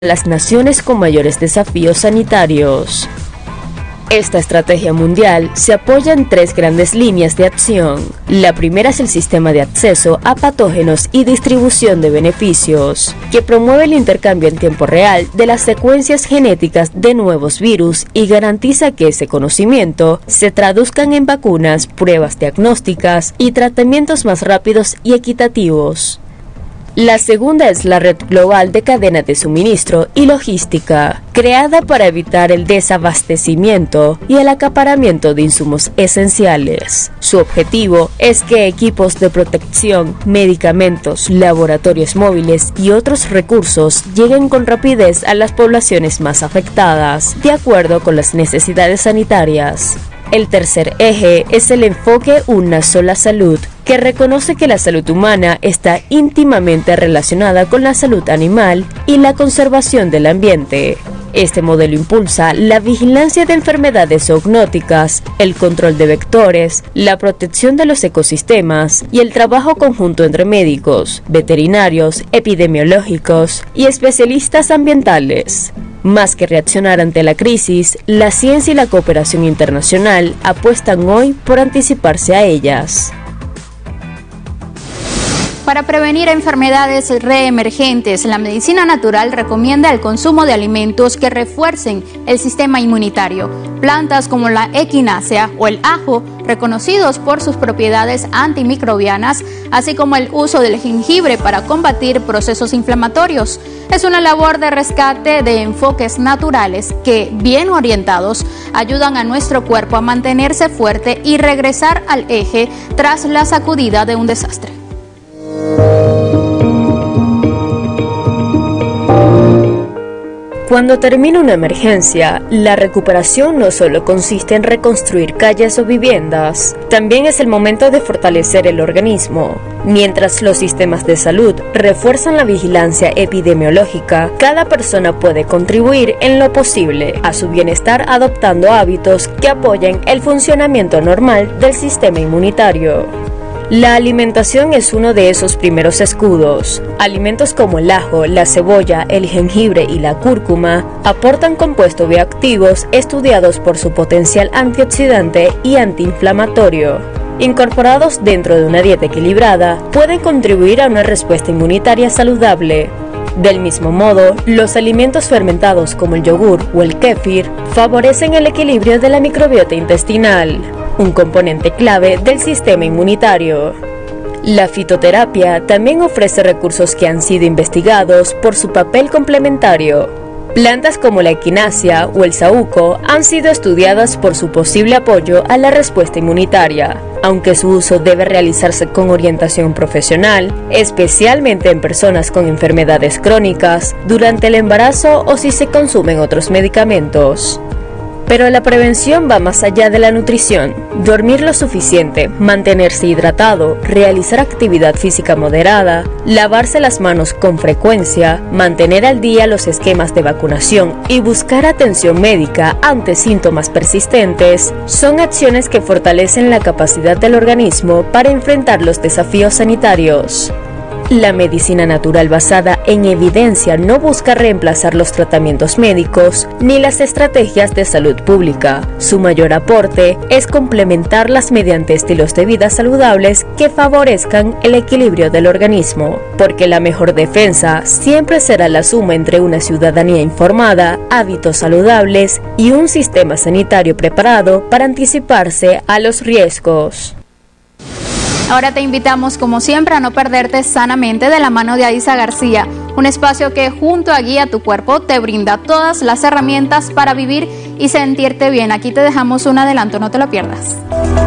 las naciones con mayores desafíos sanitarios. Esta estrategia mundial se apoya en 3 grandes líneas de acción. La primera es el sistema de acceso a patógenos y distribución de beneficios, que promueve el intercambio en tiempo real de las secuencias genéticas de nuevos virus y garantiza que ese conocimiento se traduzcan en vacunas, pruebas diagnósticas y tratamientos más rápidos y equitativos. La segunda es la Red Global de Cadena de Suministro y Logística, creada para evitar el desabastecimiento y el acaparamiento de insumos esenciales. Su objetivo es que equipos de protección, medicamentos, laboratorios móviles y otros recursos lleguen con rapidez a las poblaciones más afectadas, de acuerdo con las necesidades sanitarias. El tercer eje es el enfoque Una sola salud, que reconoce que la salud humana está íntimamente relacionada con la salud animal y la conservación del ambiente. Este modelo impulsa la vigilancia de enfermedades zoonóticas, el control de vectores, la protección de los ecosistemas y el trabajo conjunto entre médicos, veterinarios, epidemiológicos y especialistas ambientales. Más que reaccionar ante la crisis, la ciencia y la cooperación internacional apuestan hoy por anticiparse a ellas. Para prevenir enfermedades reemergentes, la medicina natural recomienda el consumo de alimentos que refuercen el sistema inmunitario. Plantas como la equinácea o el ajo, reconocidos por sus propiedades antimicrobianas, así como el uso del jengibre para combatir procesos inflamatorios. Es una labor de rescate de enfoques naturales que, bien orientados, ayudan a nuestro cuerpo a mantenerse fuerte y regresar al eje tras la sacudida de un desastre. Cuando termina una emergencia, la recuperación no solo consiste en reconstruir calles o viviendas, también es el momento de fortalecer el organismo. Mientras los sistemas de salud refuerzan la vigilancia epidemiológica, cada persona puede contribuir en lo posible a su bienestar adoptando hábitos que apoyen el funcionamiento normal del sistema inmunitario. La alimentación es uno de esos primeros escudos. Alimentos como el ajo, la cebolla, el jengibre y la cúrcuma aportan compuestos bioactivos estudiados por su potencial antioxidante y antiinflamatorio. Incorporados dentro de una dieta equilibrada, pueden contribuir a una respuesta inmunitaria saludable. Del mismo modo, los alimentos fermentados como el yogur o el kéfir favorecen el equilibrio de la microbiota intestinal, un componente clave del sistema inmunitario. La fitoterapia también ofrece recursos que han sido investigados por su papel complementario. Plantas como la equinácea o el saúco han sido estudiadas por su posible apoyo a la respuesta inmunitaria, aunque su uso debe realizarse con orientación profesional, especialmente en personas con enfermedades crónicas, durante el embarazo o si se consumen otros medicamentos. Pero la prevención va más allá de la nutrición. Dormir lo suficiente, mantenerse hidratado, realizar actividad física moderada, lavarse las manos con frecuencia, mantener al día los esquemas de vacunación y buscar atención médica ante síntomas persistentes son acciones que fortalecen la capacidad del organismo para enfrentar los desafíos sanitarios. La medicina natural basada en evidencia no busca reemplazar los tratamientos médicos ni las estrategias de salud pública. Su mayor aporte es complementarlas mediante estilos de vida saludables que favorezcan el equilibrio del organismo, porque la mejor defensa siempre será la suma entre una ciudadanía informada, hábitos saludables y un sistema sanitario preparado para anticiparse a los riesgos. Ahora te invitamos, como siempre, a no perderte Sanamente de la mano de Aisa García, un espacio que junto a Guía Tu Cuerpo te brinda todas las herramientas para vivir y sentirte bien. Aquí te dejamos un adelanto, no te lo pierdas.